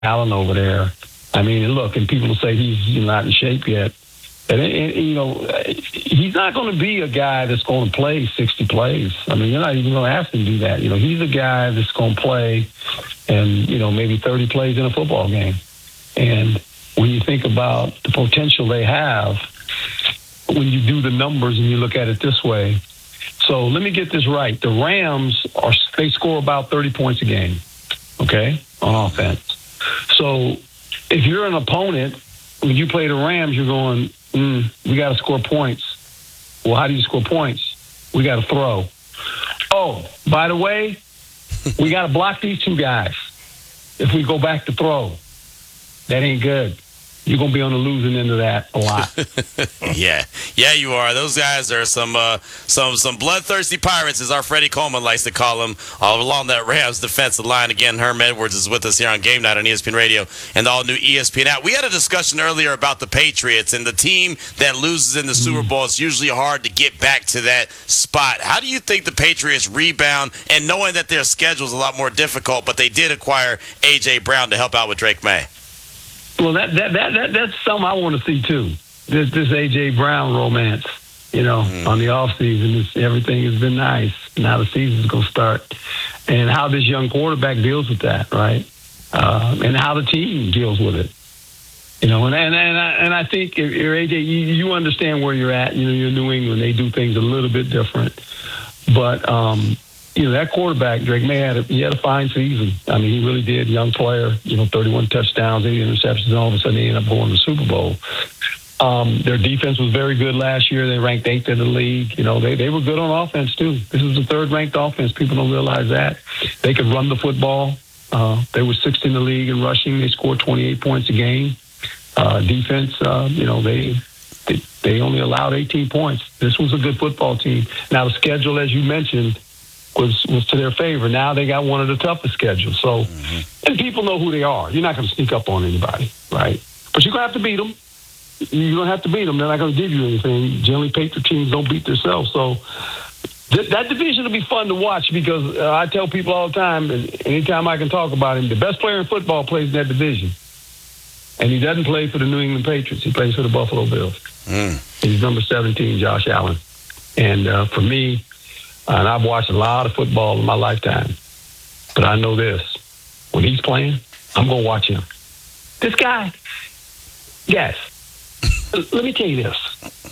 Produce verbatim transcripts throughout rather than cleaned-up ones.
Allen over there. I mean, look, and people say he's not in shape yet. And, and you know, he's not going to be a guy that's going to play sixty plays. I mean, you're not even going to ask him to do that. You know, he's a guy that's going to play and, you know, maybe thirty plays in a football game. And when you think about the potential they have, when you do the numbers and you look at it this way, so let me get this right. The Rams, are they score about thirty points a game, okay, on offense. So if you're an opponent, when you play the Rams, you're going, mm, we got to score points. Well, how do you score points? We got to throw. Oh, by the way, we got to block these two guys. If we go back to throw, that ain't good. You're going to be on the losing end of that a lot. yeah. Yeah, you are. Those guys are some uh, some some bloodthirsty pirates, as our Freddie Coleman likes to call them, all along that Rams defensive line. Again, Herm Edwards is with us here on Game Night on E S P N Radio and the all-new E S P N app. We had a discussion earlier about the Patriots, and the team that loses in the mm. Super Bowl, it's usually hard to get back to that spot. How do you think the Patriots rebound, and knowing that their schedule is a lot more difficult, but they did acquire A J. Brown to help out with Drake May? Well, that, that that that that's something I want to see too. This this A J. Brown romance, you know, mm. on the off season, this, everything has been nice. Now the season's gonna start, and how this young quarterback deals with that, right? Uh, and how the team deals with it, you know. And and and I, and I think if you're A J, you, you understand where you're at. You know, you're in New England. They do things a little bit different, but. um You know, that quarterback, Drake May, had a, he had a fine season. I mean, he really did. Young player, you know, thirty-one touchdowns, eighty interceptions, and all of a sudden they ended up going to the Super Bowl. Um, their defense was very good last year. They ranked eighth in the league. You know, they, they were good on offense, too. This was the third-ranked offense. People don't realize that. They could run the football. Uh, they were sixth in the league in rushing. They scored twenty-eight points a game. Uh, defense, uh, you know, they, they they only allowed eighteen points. This was a good football team. Now, the schedule, as you mentioned, was was to their favor. Now they got one of the toughest schedules. So, mm-hmm. and people know who they are. You're not going to sneak up on anybody, right? But you're going to have to beat them. You're going to have to beat them. They're not going to give you anything. Generally, Patriot teams don't beat themselves. So th- that division will be fun to watch because uh, I tell people all the time, and anytime I can talk about him, the best player in football plays in that division. And he doesn't play for the New England Patriots. He plays for the Buffalo Bills. Mm. He's number seventeen, Josh Allen. And uh, for me, and I've watched a lot of football in my lifetime. But I know this. When he's playing, I'm going to watch him. This guy, yes, let me tell you this.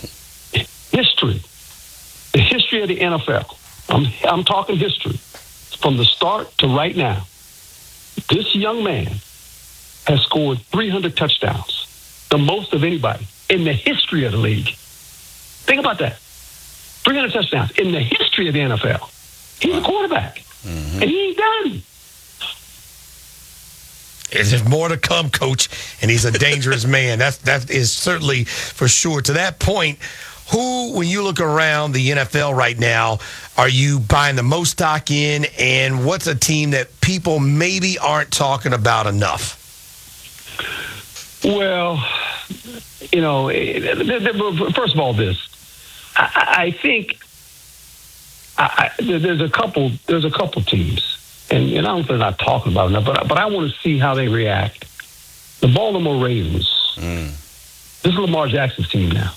History. The history of the N F L. I'm, I'm talking history. From the start to right now, this young man has scored three hundred touchdowns, the most of anybody in the history of the league. Think about that. three hundred touchdowns in the history of the N F L. He's a quarterback, mm-hmm. and he ain't done. There's more to come, Coach, and he's a dangerous man. That's, that is certainly for sure. To that point, who, when you look around the N F L right now, are you buying the most stock in, and what's a team that people maybe aren't talking about enough? Well, you know, first of all, this. I, I think I, I, there's a couple. There's a couple teams, and, and I don't know if they're not talking about enough, but but I want to see how they react. The Baltimore Ravens. Mm. This is Lamar Jackson's team now.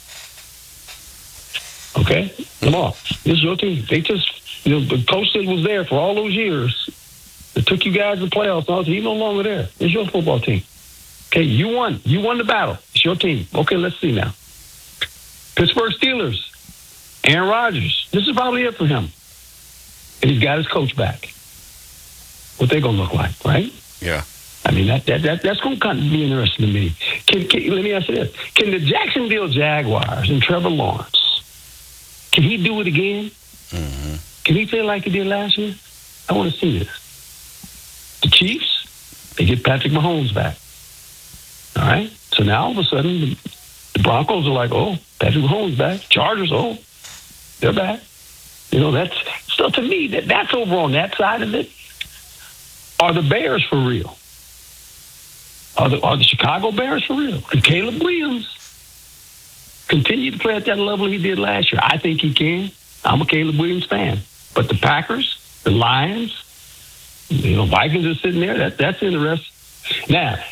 Okay, Lamar, this is your team. They just, you know, the coach that was there for all those years that took you guys to the playoffs. He's no longer there. It's your football team. Okay, you won. You won the battle. It's your team. Okay, let's see now. Pittsburgh Steelers. Aaron Rodgers, this is probably it for him. And he's got his coach back. What they going to look like, right? Yeah. I mean, that, that, that that's going to kind of be interesting to me. Can, can, let me ask you this. Can the Jacksonville Jaguars and Trevor Lawrence, can he do it again? Mm-hmm. Can he play like he did last year? I want to see this. The Chiefs, they get Patrick Mahomes back. All right? So now all of a sudden, the, the Broncos are like, oh, Patrick Mahomes back. Chargers, oh, they're back. You know, that's still, to me, that that's over on that side of it. Are the Bears for real? Are the, are the Chicago Bears for real? Can Caleb Williams continue to play at that level he did last year? I think he can. I'm a Caleb Williams fan. But the Packers, the Lions, you know, Vikings are sitting there. That, that's interesting. Now,